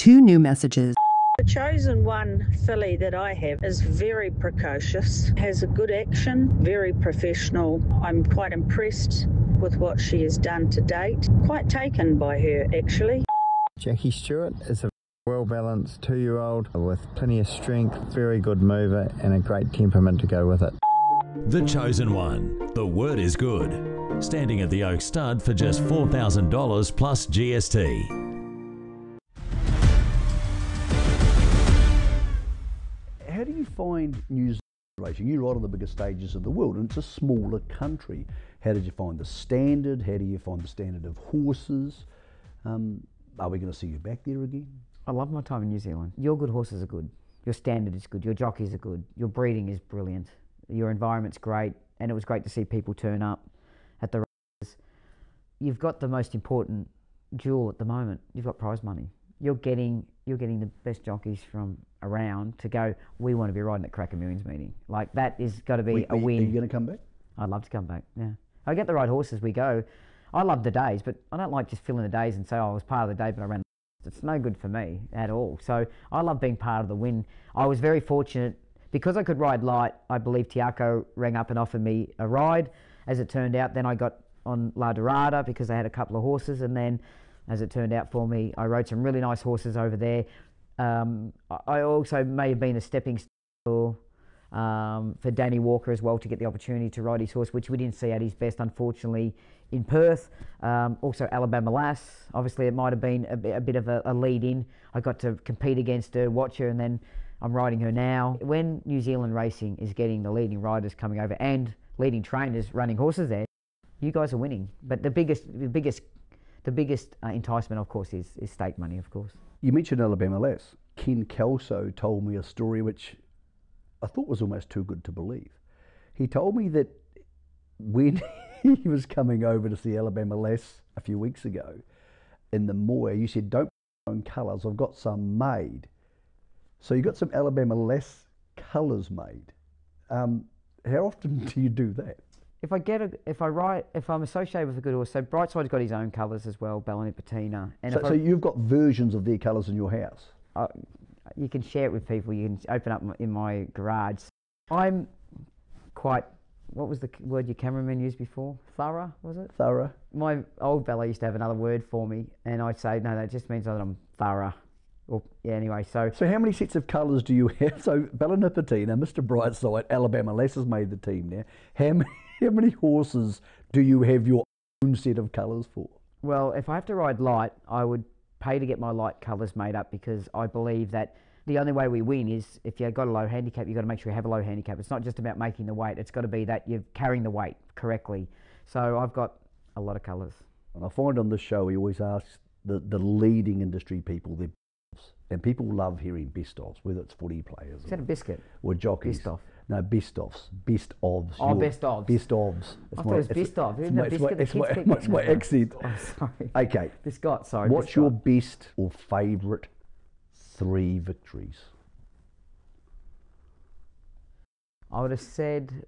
2 new messages. The chosen one filly that I have is very precocious, has a good action, very professional. I'm quite impressed with what she has done to date. Quite taken by her, actually. Jackie Stewart is a well-balanced 2-year-old with plenty of strength, very good mover and a great temperament to go with it. The Chosen One. The word is good. Standing at the Oak Stud for just $4,000 plus GST. How do you find New Zealand racing? You ride on the biggest stages of the world, and it's a smaller country. How did you find the standard? How do you find the standard of horses? Are we going to see you back there again? I love my time in New Zealand. Your good horses are good. Your standard is good. Your jockeys are good. Your breeding is brilliant. Your environment's great, and it was great to see people turn up at the races. You've got the most important jewel at the moment. You've got prize money. You're getting the best jockeys from around to go, we want to be riding at Cracker Millions meeting. Like, that is got to be a win. Are you going to come back? I'd love to come back, yeah. I get the right horses, we go. I love the days, but I don't like just filling the days and say, oh, I was part of the day, but I ran. It's no good for me at all. So I love being part of the win. I was very fortunate because I could ride light. I believe Tiako rang up and offered me a ride. As it turned out, then I got on La Dorada because they had a couple of horses, and then as it turned out for me, I rode some really nice horses over there. I also may have been a stepping stone for Danny Walker as well to get the opportunity to ride his horse, which we didn't see at his best, unfortunately, in Perth. Also Alabama Lass, obviously it might have been a bit of a lead in. I got to compete against her, watch her, and then I'm riding her now. When New Zealand racing is getting the leading riders coming over and leading trainers running horses there, you guys are winning. But the biggest enticement, of course, is stake money, of course. You mentioned Alabama Lass. Ken Kelso told me a story which I thought was almost too good to believe. He told me that when he was coming over to see Alabama Lass a few weeks ago in the Moir, you said, don't put your own colours, I've got some made. So you got some Alabama Lass colours made. How often do you do that? If I'm associated with a good horse, so Brightside's got his own colours as well, Bellini Patina. And so you've got versions of their colours in your house? You can share it with people. You can open up in my garage. I'm quite, what was the word your cameraman used before? Thorough, was it? Thorough. My old fella used to have another word for me, and I'd say, no, that just means that I'm thorough. Or, yeah, anyway, so how many sets of colours do you have? So Bellini Patina, Mr. Brightside, Alabama Lass has made the team now. How many horses do you have your own set of colours for? Well, if I have to ride light, I would pay to get my light colours made up, because I believe that the only way we win is if you've got a low handicap, you've got to make sure you have a low handicap. It's not just about making the weight. It's got to be that you're carrying the weight correctly. So I've got a lot of colours. And I find on this show we alwaes ask the leading industry people their best-ofs. And people love hearing best-ofs, whether it's footy players. Is that a biscuit? Or jockeys. Best-off. No, best-ofs. Best-ofs. Oh, best-ofs. Best-ofs. I thought it was best-of. Isn't it biscuit? It's my accent. Oh, sorry. Okay. Biscott, sorry. What's your best or favourite 3 victories? I would have said